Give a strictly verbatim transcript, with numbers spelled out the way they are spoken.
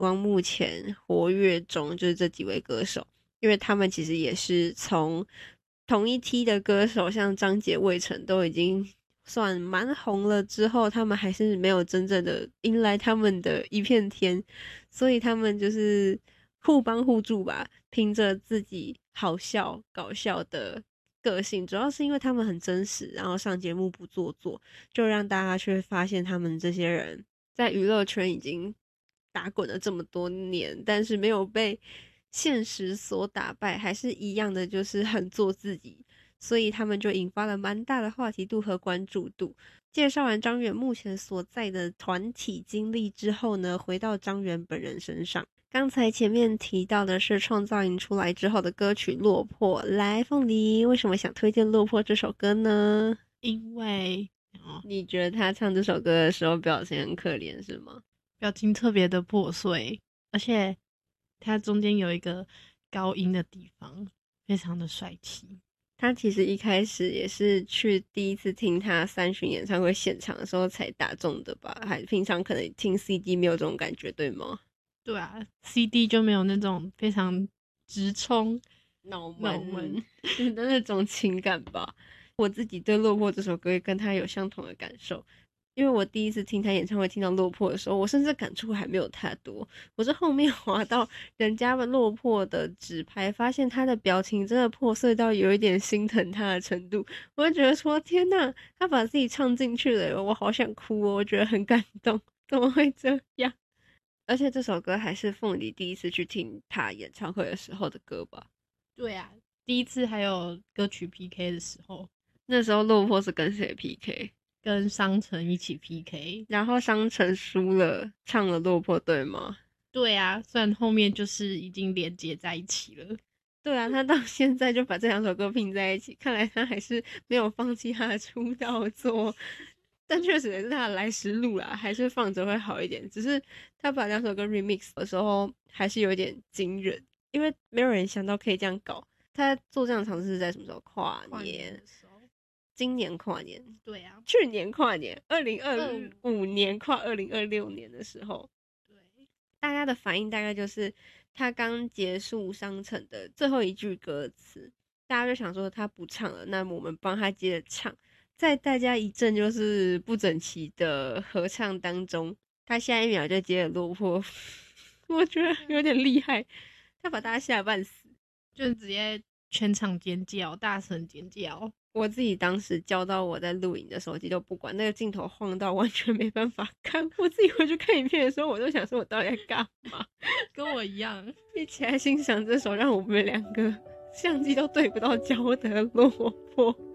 湾目前活跃中就是这几位歌手，因为他们其实也是从同一梯的歌手，像张杰、魏晨都已经算蛮红了之后，他们还是没有真正的迎来他们的一片天，所以他们就是互帮互助吧，凭着自己好笑搞笑的个性，主要是因为他们很真实，然后上节目不做作，就让大家去发现他们这些人在娱乐圈已经打滚了这么多年，但是没有被现实所打败，还是一样的就是很做自己，所以他们就引发了蛮大的话题度和关注度。介绍完张远目前所在的团体经历之后呢，回到张远本人身上。刚才前面提到的是创造营出来之后的歌曲《落魄》，来，凤梨为什么想推荐《落魄》这首歌呢？ 因为、哦、 你觉得他唱这首歌的时候表情很可怜是吗？ 表情特别的破碎，而且他中间有一个高音的地方非常的帅气。 他其实一开始也是去第一次听他三巡演唱会现场的时候才打中的吧？还平常可能听 C D 没有这种感觉，对吗？ 对啊 ，C D 就没有那种非常直冲脑门的那种情感吧。我自己对《落魄》这首歌也跟他有相同的感受。因为我第一次听他演唱会听到落魄的时候，我甚至感触还没有太多，我是后面滑到人家的落魄的直拍，发现他的表情真的破碎到有一点心疼他的程度，我就觉得说天哪，他把自己唱进去了，我好想哭哦，我觉得很感动，怎么会这样？而且这首歌还是凤梨第一次去听他演唱会的时候的歌吧？ 对啊，第一次还有歌曲 P K 的时候， 那时候落魄是跟谁 P K？ 跟商城一起 P K， 然后商城输了，唱了落魄，对吗？ 对啊，虽然后面就是已经连接在一起了。 对啊，他到现在就把这两首歌拼在一起，看来他还是没有放弃他的出道作，但确实也是他的来时路啦，还是放着会好一点。只是他把两首歌 remix 的时候，还是有点惊人，因为没有人想到可以这样搞。他做这样的尝试是在什么时候？跨跨年年的时候， 今年跨年， 对啊， 去年跨年，二零二五年跨二零二六年的时候， 对， 大家的反应大概就是他刚结束商城的最后一句歌词，大家就想说他不唱了，那么我们帮他接着唱。在大家一阵就是不整齐的合唱当中，他下一秒就接了落魄，我觉得有点厉害，他把大家吓半死， 就直接全场尖叫，大声尖叫。 我自己当时交到我在录影的手机都不管，那个镜头晃到完全没办法看。我自己回去看影片的时候，我都想说我到底在干嘛？ 跟我一样， 一起来欣赏这首让我们两个相机都对不到焦的落魄。